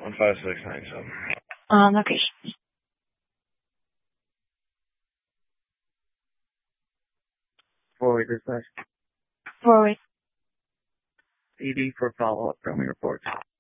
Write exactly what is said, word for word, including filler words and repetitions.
One five six nine seven. On location. Forward request. Forward. C D for follow-up from your report.